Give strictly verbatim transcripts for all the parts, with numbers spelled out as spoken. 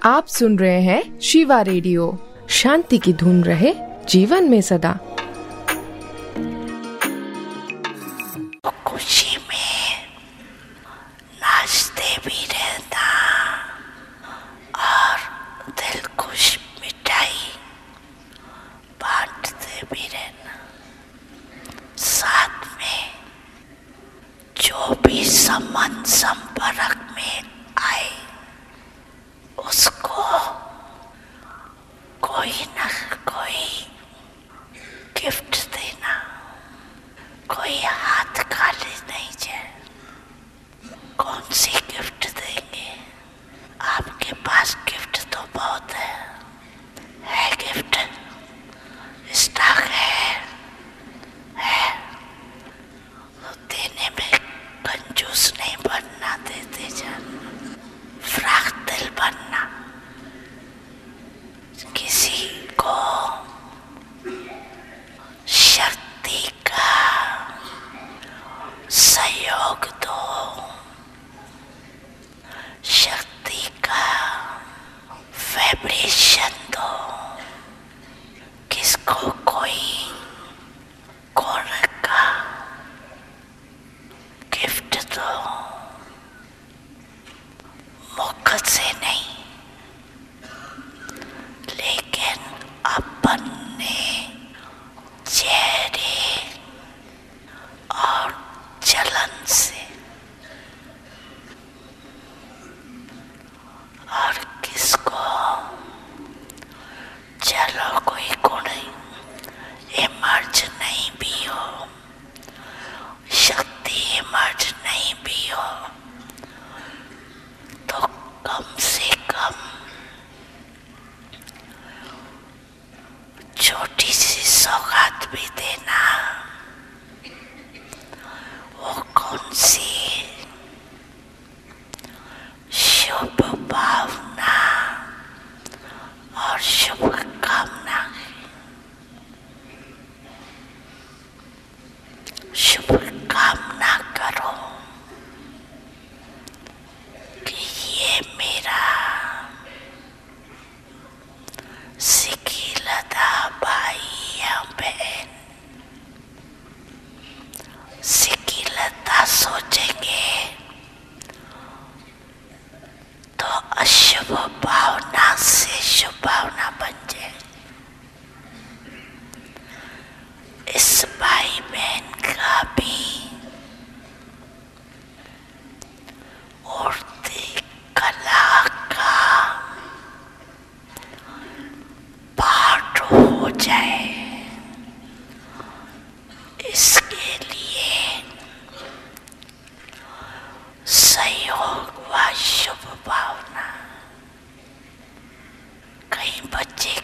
आप सुन रहे हैं शिवा रेडियो। शांति की धुन रहे जीवन में सदा। खुशी में नाचते भी रहना और दिल खुश मिठाई बांटते भी रहना। साथ में जो भी संबंध संपर्क में आए उसको कोई न कोई गिफ्ट देना। कोई हाथ खाली नहीं जाए। कौन सी गिफ्ट देंगे? आपके पास गिफ्ट तो बहुत है, है गिफ्ट, स्टॉक है, है तो देने में कंजूस नहीं बनना, देते जाना। फ्राक दिल बनना। किसी को शक्ति का सहयोग दो, शक्ति का वाइब्रेशन दो। किसको कोई कोर का गिफ्ट दो, मुख से नहीं लेकिन अपने चेहरे और चलन से। और किसको चलो कोई गुण इमर्ज नहीं भी हो, शक्ति इमर्ज नहीं भी हो, तो कम से कम छोटी सी सौगात भी देना। वो कौन सी? शुभ भावना और शुभ कामना। शुभ कामना करो कि ये मेरा सिकीलता भाई या बहन, सिकीलता सोचेंगे तो अशुभ भावना से शुभ भावना बन जाए। इस भाई बहन का भी उड़ती कला का पाठ हो जाए। इसके लिए सहयोग व शुभ भावना। कहीं बच्चे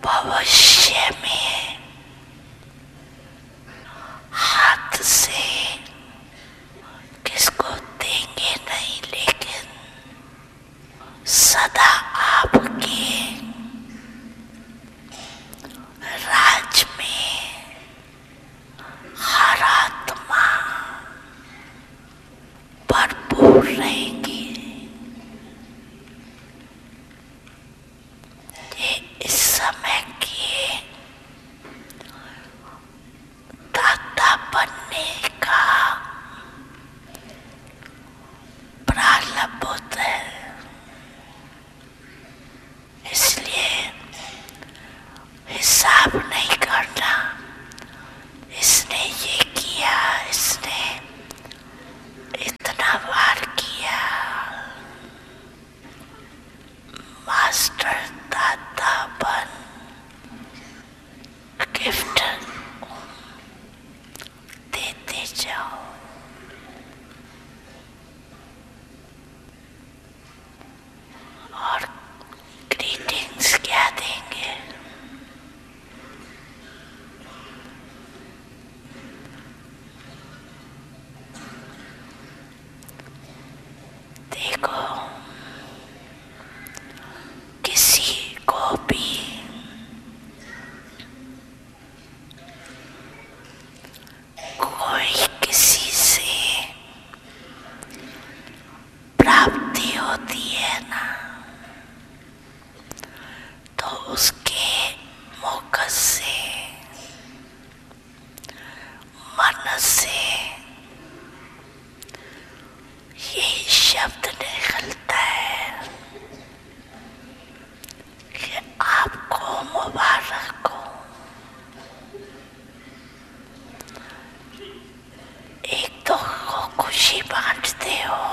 भविष्य में हाथ से किसको देंगे नहीं, लेकिन सदा आपके राज में हर आत्मा भरपूर रहेगी। ये इस समय के दाता बनने का प्रारंभ है, इसलिए हिसाब नहीं करना, इसने ये किया, इसने इतना बार किया। मास्टर दाता बन गिफ्ट देते जाओ। और ग्रीटिंग्स क्या देंगे? देखो, किसी को भी कोई किसी से प्राप्ति होती है ना, तो उसके मुख से, मन से ये शब्द निकलता है कि आपको मुबारक हो। एक तो खुशी बांटते हो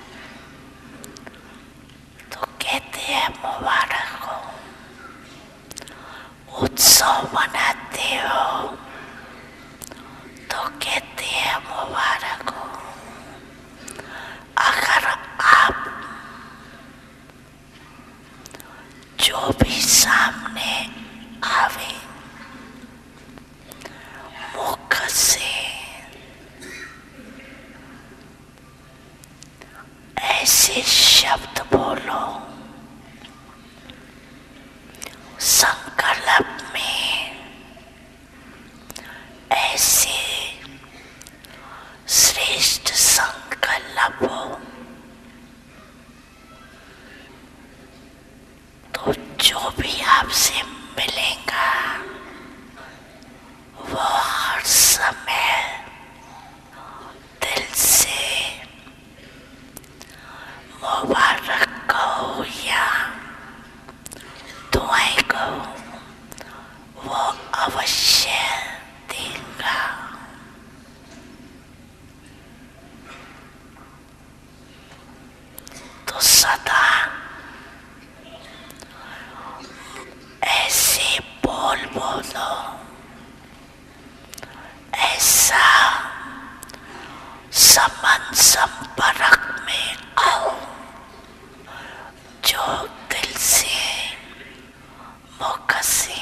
तो कहते हैं मुबारक हो, उत्सव मनाते हो तो कहते हैं मुबारक हो। अगर आप जो भी सामने आवे मुख से ऐसे शब्द बोलो, संकल्प में ऐसे श्रेष्ठ संकल्प हो, तो जो भी आपसे मिलेगा वो हर समय दिल से मुबारक कहो या दुआएं कहो, वो अवश्य देगा। तो सदा ऐसे बोल बोलो, ऐसा संबंध संपर्क में आओ जो दिल से, मुख से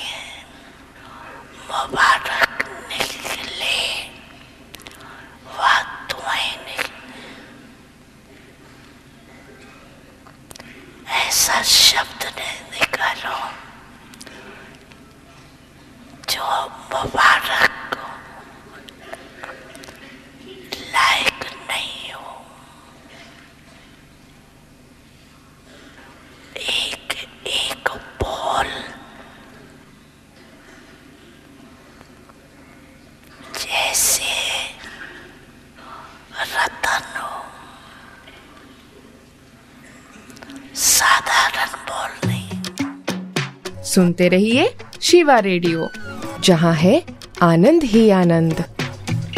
मुबारक निकले, वह दुआएं निकले। ऐसा शब्द नहीं निकालो जो मुबारक लायक नहीं हो। एक एक बोल जैसे रतन हो, साधारण बोल नहीं। सुनते रहिए शिवा रेडियो, जहाँ है आनंद ही आनंद।